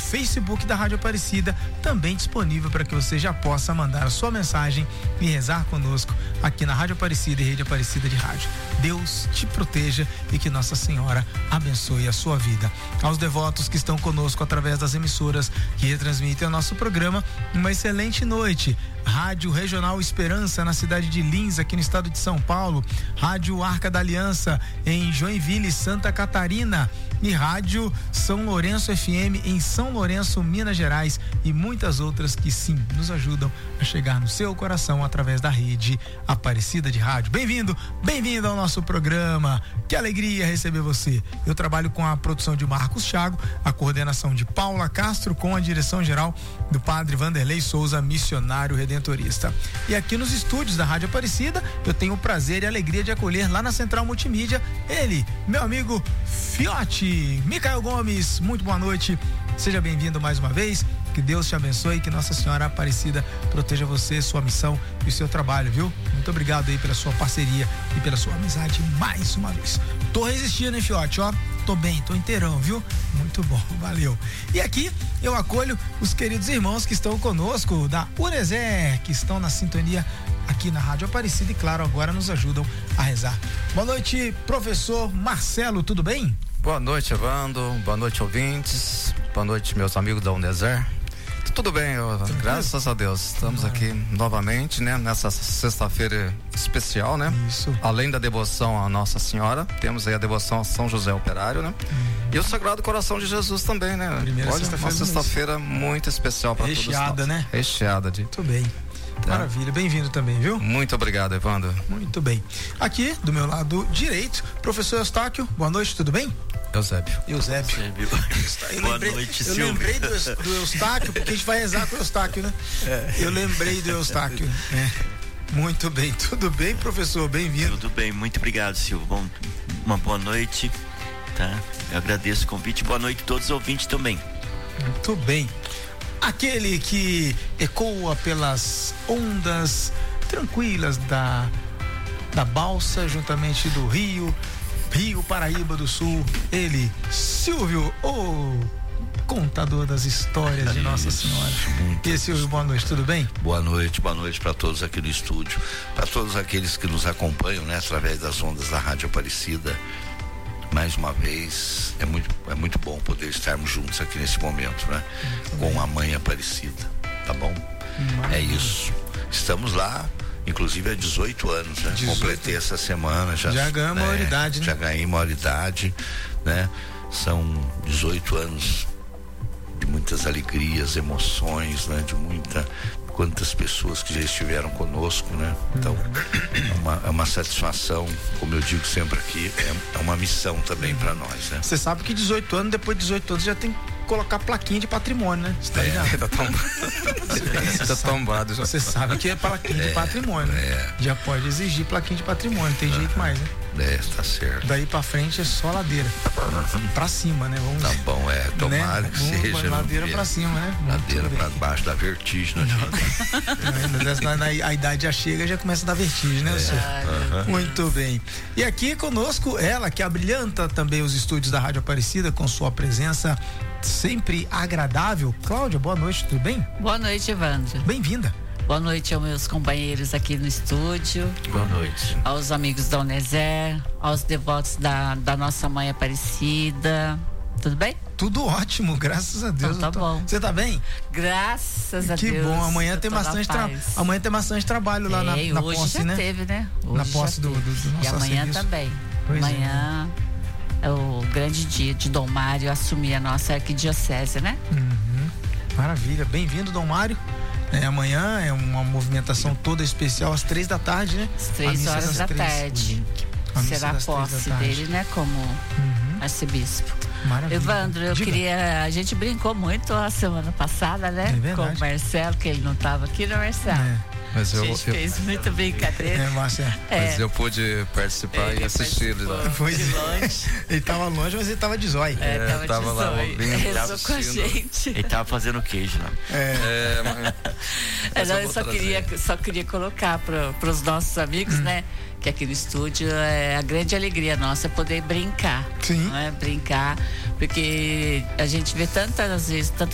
Facebook da Rádio Aparecida, também disponível para que você já possa mandar a sua mensagem e rezar conosco aqui na Rádio Aparecida e Rede Aparecida de Rádio. Deus te proteja e que Nossa Senhora abençoe a sua vida. Aos devotos que estão conosco através das emissoras que retransmitem o nosso programa, uma excelente noite. Rádio Regional Esperança na cidade de Lins, aqui no estado de São Paulo, Rádio Arca da Aliança em Joinville, Santa Catarina, e Rádio São Lourenço FM em São Lourenço, Minas Gerais, e muitas outras que sim nos ajudam a chegar no seu coração através da Rede Aparecida de Rádio. Bem-vindo ao nosso programa. Que alegria receber você. Eu trabalho com a produção de Marcos Thiago, a coordenação de Paula Castro, com a direção geral do Padre Vanderlei Souza, missionário redentorista. E aqui nos estúdios da Rádio Aparecida, eu tenho o prazer e a alegria de acolher lá na Central Multimídia ele, meu amigo Fiote, Micael Gomes. Muito boa noite, seja bem-vindo mais uma vez. Que Deus te abençoe, que Nossa Senhora Aparecida proteja você, sua missão e o seu trabalho, viu? Muito obrigado aí pela sua parceria e pela sua amizade mais uma vez. Tô resistindo, hein, Fiote, ó? Tô bem, tô inteirão, viu? Muito bom, valeu. E aqui eu acolho os queridos irmãos que estão conosco da Urezer, que estão na sintonia aqui na Rádio Aparecida e, claro, agora nos ajudam a rezar. Boa noite, professor Marcelo, tudo bem? Boa noite, Evandro. Boa noite, ouvintes. Boa noite, meus amigos da Uneser. Tudo bem, graças a Deus. Estamos aqui novamente, né? Nessa sexta-feira especial, né? Isso. Além da devoção à Nossa Senhora, temos aí a devoção a São José Operário, né? E o Sagrado Coração de Jesus também, né? Olha, uma sexta-feira muito especial para todos nós. Recheada, né? Recheada de... Muito bem. Maravilha, bem-vindo também, viu? Muito obrigado, Evandro. Muito bem. Aqui, do meu lado direito, professor Eustáquio, boa noite, tudo bem? Eusébio. Boa noite, Silvio. Eu lembrei do Eustáquio, porque a gente vai rezar com o Eustáquio, né? Eu lembrei do Eustáquio. Muito bem, tudo bem, professor? Bem-vindo. Tudo bem, muito obrigado, Silvio. Bom, uma boa noite, tá? Eu agradeço o convite, boa noite a todos os ouvintes também. Muito bem. Aquele que ecoa pelas ondas tranquilas da balsa, juntamente do Rio Paraíba do Sul, ele, Silvio, o contador das histórias de Nossa Senhora. E Silvio, boa noite, tudo bem? Boa noite para todos aqui no estúdio, para todos aqueles que nos acompanham, né, através das ondas da Rádio Aparecida. Mais uma vez, é muito bom poder estarmos juntos aqui nesse momento, né? Com a Mãe Aparecida, tá bom? É isso. Estamos lá, inclusive há 18 anos, né? 18. Completei essa semana. Já ganhou maioridade, né? Já ganhei maioridade, né? São 18 anos de muitas alegrias, emoções, né? Quantas pessoas que já estiveram conosco, né? Então, é uma satisfação, como eu digo sempre aqui, é uma missão também para nós, né? Você sabe que 18 anos, depois de 18 anos, já tem que colocar plaquinha de patrimônio, né? Você tá ligado? Tá tombado. Você sabe que é plaquinha de patrimônio, né? Já pode exigir plaquinha de patrimônio, não tem jeito mais, né? Tá certo. Daí pra frente é só ladeira. Pra cima, né? Tá bom, tomara, né? Que seja. Ladeira pra cima, né? Ladeira pra baixo, da vertigem, né? A idade já chega, já começa a dar vertigem, né? Muito bem. E aqui conosco ela, que abrilhanta também os estúdios da Rádio Aparecida com sua presença sempre agradável. Cláudia, boa noite, tudo bem? Boa noite, Evandro. Bem-vinda. Boa noite aos meus companheiros aqui no estúdio. Boa noite. Aos amigos da Uneser, aos devotos da Nossa Mãe Aparecida. Tudo bem? Tudo ótimo, graças a Deus. Então, tá bom. Você tá bem? Graças a Deus. Que bom, amanhã tem bastante trabalho lá na hoje posse, já né? Teve, né? Hoje na posse do nosso E amanhã serviço. também. Pois amanhã é o grande dia de Dom Mário assumir a nossa arquidiocese, né? Maravilha, bem-vindo, Dom Mário. Amanhã é uma movimentação toda especial às 3 da tarde, né? Às 3 horas da tarde. Será a posse dele, né? Como arcebispo. Maravilha. Evandro, a gente brincou muito a semana passada, né? Com o Marcelo, que ele não estava aqui, né, Marcelo? Mas a gente fez muita brincadeira. Mas eu pude participar e assistir ele lá. Ele estava longe, mas ele estava de zóio. Tava lá ouvindo. Rezou com a gente. Ele estava fazendo queijo lá. Eu só queria colocar para os nossos amigos, né? Que aqui no estúdio é a grande alegria nossa poder brincar. Sim. Não é? Brincar, porque a gente vê tantas